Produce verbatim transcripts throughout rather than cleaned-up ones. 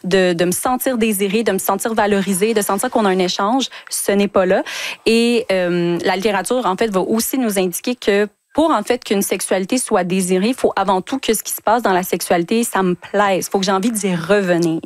de, de me sentir désirée, de me sentir valorisée, de sentir qu'on a un échange, ce n'est pas là. Et euh, la littérature, en fait, va aussi nous indiquer que pour, en fait, qu'une sexualité soit désirée, il faut avant tout que ce qui se passe dans la sexualité, ça me plaise. Il faut que j'ai envie d'y revenir.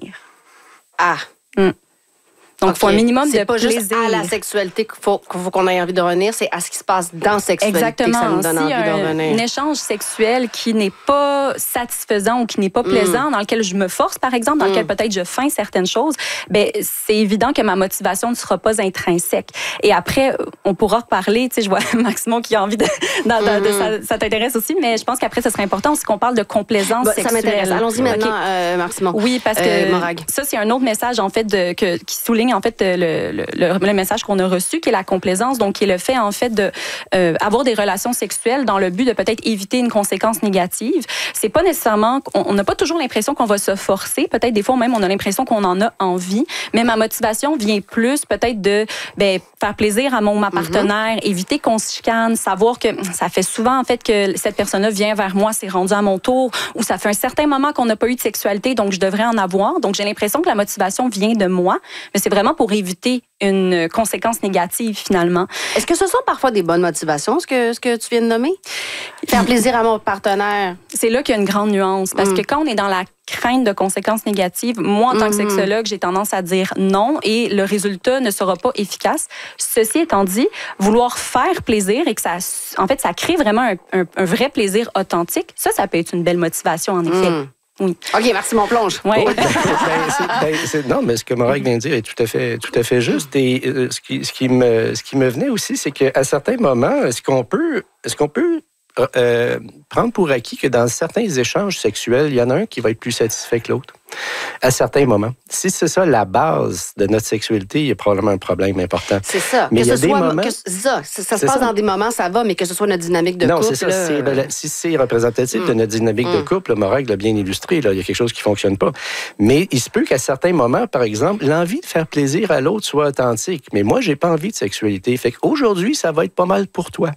Ah! Mm. Donc, il okay. faut un minimum c'est de pas plaisir. Juste à la sexualité qu'il faut, qu'il faut qu'on ait envie de revenir, c'est à ce qui se passe dans la sexualité. Exactement. Que ça nous donne si envie de un, revenir. un échange sexuel qui n'est pas satisfaisant ou qui n'est pas plaisant, mm. dans lequel je me force, par exemple, dans mm. lequel peut-être je feins certaines choses, ben c'est évident que ma motivation ne sera pas intrinsèque. Et après, on pourra reparler. Tu sais, je vois Maximon qui a envie de... dans, mm. de ça, ça t'intéresse aussi, mais je pense qu'après, ce serait important aussi qu'on parle de complaisance bah, sexuelle. Ça m'intéresse. Allons-y maintenant, okay. euh, Maximon. Oui, parce que euh, Morag. ça, c'est un autre message, en fait, de, que, qui souligne, en fait, le Le, le, le message qu'on a reçu, qui est la complaisance, donc qui est le fait, en fait, de euh, avoir des relations sexuelles dans le but de peut-être éviter une conséquence négative. C'est pas nécessairement... On n'a pas toujours l'impression qu'on va se forcer. Peut-être des fois, même, on a l'impression qu'on en a envie. Mais ma motivation vient plus, peut-être, de ben, faire plaisir à mon ma partenaire, mm-hmm. éviter qu'on se chicane, savoir que ça fait souvent, en fait, que cette personne-là vient vers moi, c'est rendu à mon tour, ou ça fait un certain moment qu'on n'a pas eu de sexualité, donc je devrais en avoir. Donc, j'ai l'impression que la motivation vient de moi, mais c'est vraiment pour éviter une conséquence négative, finalement. Est-ce que ce sont parfois des bonnes motivations, ce que, ce que tu viens de nommer? Faire plaisir à mon partenaire. C'est là qu'il y a une grande nuance. Parce mm. que quand on est dans la crainte de conséquences négatives, moi, en tant mm-hmm. que sexologue, j'ai tendance à dire non et le résultat ne sera pas efficace. Ceci étant dit, vouloir faire plaisir et que ça, en fait, ça crée vraiment un, un, un vrai plaisir authentique, ça, ça peut être une belle motivation, en effet. Mm. Oui. OK, merci, mon plonge. Ouais. ben, c'est, ben, c'est, non, mais ce que Morag vient de dire est tout à fait, tout à fait juste. Et euh, ce, qui, ce, qui me, ce qui me venait aussi, c'est qu'à certains moments, est-ce qu'on peut, est-ce qu'on peut euh, prendre pour acquis que dans certains échanges sexuels, il y en a un qui va être plus satisfait que l'autre? À certains moments. Si c'est ça la base de notre sexualité, il y a probablement un problème important. C'est ça. Mais que il y a ce des soit, moments... Que ça, ça, ça se passe ça. Dans des moments, ça va, mais que ce soit notre dynamique de non, couple... Non, c'est ça. Là, C'est, ben, si c'est représentatif mm. de notre dynamique mm. de couple, Morag l'a bien illustré, là, il y a quelque chose qui ne fonctionne pas. Mais il se peut qu'à certains moments, par exemple, l'envie de faire plaisir à l'autre soit authentique. Mais moi, je n'ai pas envie de sexualité. Fait qu'aujourd'hui, ça va être pas mal pour toi.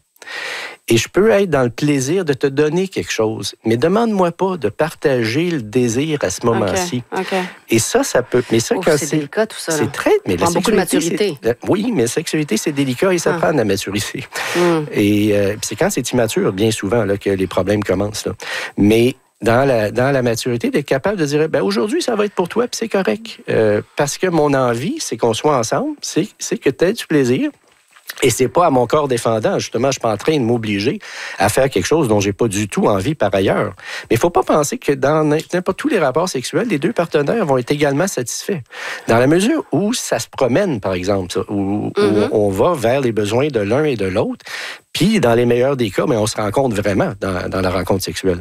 Et je peux être dans le plaisir de te donner quelque chose. Mais demande-moi pas de partager le désir à ce moment-ci. Okay, okay. Et ça, ça peut... Mais ça, Ouf, quand c'est, c'est délicat, tout ça. Là. C'est très... Mais la beaucoup de maturité. Oui, mais la sexualité, c'est délicat et ça ah. prend de la maturité. Mm. Et euh, c'est quand c'est immature, bien souvent, là, que les problèmes commencent. Là. Mais... Dans la, dans la maturité, d'être capable de dire, ben aujourd'hui, ça va être pour toi, puis c'est correct. Euh, parce que mon envie, c'est qu'on soit ensemble, c'est, c'est que tu aies du plaisir. Et c'est pas à mon corps défendant. Justement, je suis pas en train de m'obliger à faire quelque chose dont j'ai pas du tout envie par ailleurs. Mais il faut pas penser que dans n'importe tous les rapports sexuels, les deux partenaires vont être également satisfaits. Dans la mesure où ça se promène, par exemple, ça, où, mm-hmm. où on va vers les besoins de l'un et de l'autre. Puis, dans les meilleurs des cas, mais on se rencontre vraiment dans, dans la rencontre sexuelle.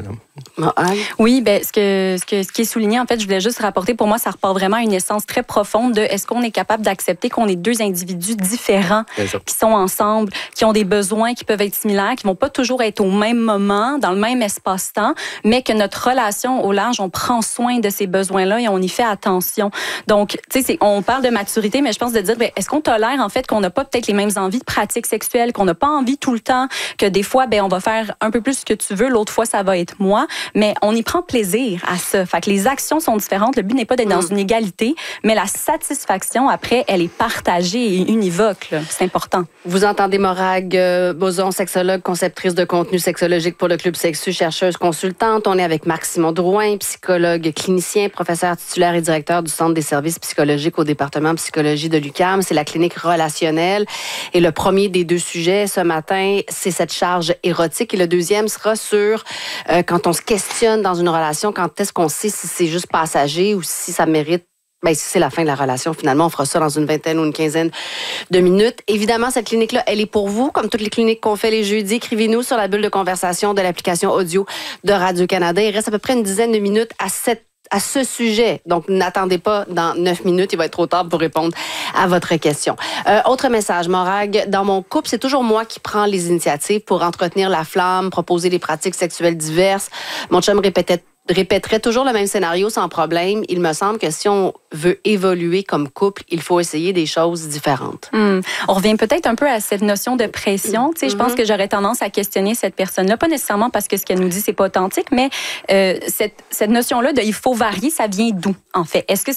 Oui, bien, ce, que, ce, que, ce qui est souligné, en fait, je voulais juste rapporter, pour moi, ça repart vraiment à une essence très profonde de est-ce qu'on est capable d'accepter qu'on est deux individus différents qui sont ensemble, qui ont des besoins qui peuvent être similaires, qui ne vont pas toujours être au même moment, dans le même espace-temps, mais que notre relation au large, on prend soin de ces besoins-là et on y fait attention. Donc, tu sais, on parle de maturité, mais je pense de dire, bien, est-ce qu'on tolère, en fait, qu'on n'a pas peut-être les mêmes envies de pratique sexuelle, qu'on n'a pas envie tout le temps, que des fois, ben, on va faire un peu plus ce que tu veux, l'autre fois, ça va être moi, mais on y prend plaisir à ça. Fait que les actions sont différentes. Le but n'est pas d'être dans une égalité, mais la satisfaction, après, elle est partagée et univoque. Là. C'est important. Vous entendez Morag euh, Boson, sexologue, conceptrice de contenu sexologique pour le Club Sexu, chercheuse consultante. On est avec Marc-Simon Drouin, psychologue clinicien, professeur titulaire et directeur du Centre des services psychologiques au département psychologie de l'U Q A M. C'est la clinique relationnelle. Et le premier des deux sujets ce matin, c'est cette charge érotique. Et le deuxième sera sur euh, quand on se questionne dans une relation, quand est-ce qu'on sait si c'est juste passager ou si ça mérite, bien, si c'est la fin de la relation. Finalement, on fera ça dans une vingtaine ou une quinzaine de minutes. Évidemment, cette clinique-là, elle est pour vous, comme toutes les cliniques qu'on fait les jeudis. Écrivez-nous sur la bulle de conversation de l'application audio de Radio-Canada. Il reste à peu près une dizaine de minutes à cette à ce sujet. Donc, n'attendez pas dans neuf minutes. Il va être trop tard pour répondre à votre question. Euh, autre message, Morag. Dans mon couple, c'est toujours moi qui prends les initiatives pour entretenir la flamme, proposer des pratiques sexuelles diverses. Mon chum répétait répéterait toujours le même scénario sans problème. Il me semble que si on veut évoluer comme couple, il faut essayer des choses différentes. Mmh. On revient peut-être un peu à cette notion de pression. Tu sais, mmh. Je pense que j'aurais tendance à questionner cette personne-là, pas nécessairement parce que ce qu'elle nous dit, c'est pas authentique, mais euh, cette, cette notion-là de il faut varier, ça vient d'où, en fait? Est-ce que